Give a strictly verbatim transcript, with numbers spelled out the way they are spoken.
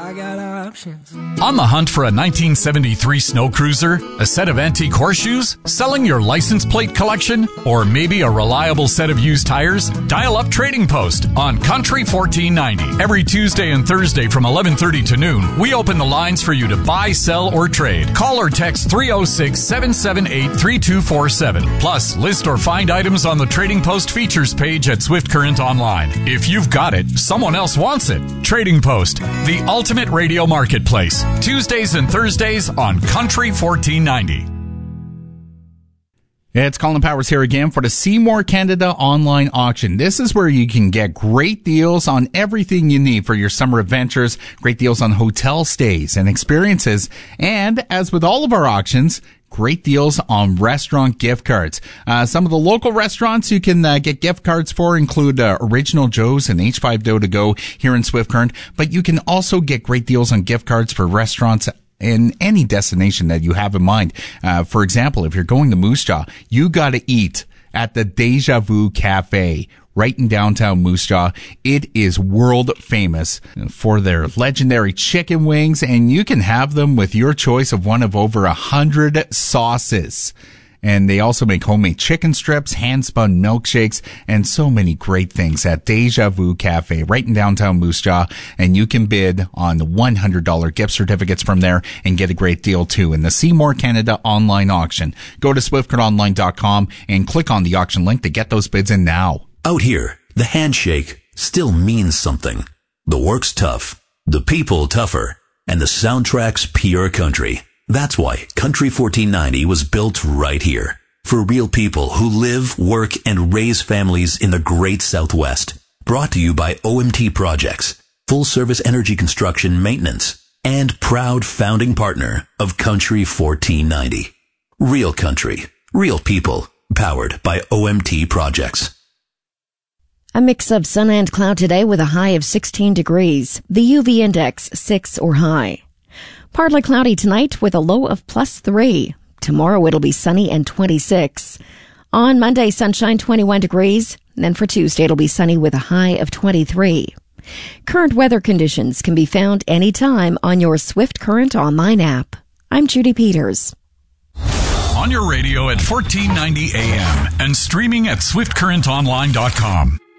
I got options. On the hunt for a nineteen seventy-three snow cruiser, a set of antique horseshoes, selling your license plate collection, or maybe a reliable set of used tires? Dial up Trading Post on Country fourteen ninety. Every Tuesday and Thursday from eleven thirty to noon, we open the lines for you to buy, sell, or trade. Call or text three oh six, seven seven eight, three two four seven. Plus, list or find items on the Trading Post features page at Swift Current Online. If you've got it, someone else wants it. Trading Post, the ultimate radio marketplace. Tuesdays and Thursdays on Country fourteen ninety. It's Colin Powers here again for the Seymour Canada online auction. This is where you can get great deals on everything you need for your summer adventures, great deals on hotel stays and experiences, and as with all of our auctions, great deals on restaurant gift cards. Uh, some of the local restaurants you can uh, get gift cards for include uh, Original Joe's and H five Dough to Go here in Swift Current, but you can also get great deals on gift cards for restaurants in any destination that you have in mind. Uh, for example, if you're going to Moose Jaw, you gotta eat at the Deja Vu Cafe right in downtown Moose Jaw. It is world famous for their legendary chicken wings, and you can have them with your choice of one of over a hundred sauces. And they also make homemade chicken strips, hand-spun milkshakes, and so many great things at Deja Vu Cafe right in downtown Moose Jaw. And you can bid on one hundred dollars gift certificates from there and get a great deal too in the Seymour Canada online auction. Go to swift current online dot com and click on the auction link to get those bids in now. Out here, the handshake still means something. The work's tough, the people tougher, and the soundtrack's pure country. That's why Country fourteen ninety was built right here. For real people who live, work, and raise families in the great Southwest. Brought to you by O M T Projects, full service energy construction maintenance, and proud founding partner of Country fourteen ninety. Real country, real people, powered by O M T Projects. A mix of sun and cloud today with a high of sixteen degrees. The U V index six or high. Partly cloudy tonight with a low of plus three. Tomorrow it'll be sunny and twenty-six. On Monday, sunshine twenty-one degrees. Then for Tuesday, it'll be sunny with a high of twenty-three. Current weather conditions can be found anytime on your Swift Current online app. I'm Judy Peters. On your radio at fourteen ninety A M and streaming at swift current online dot com.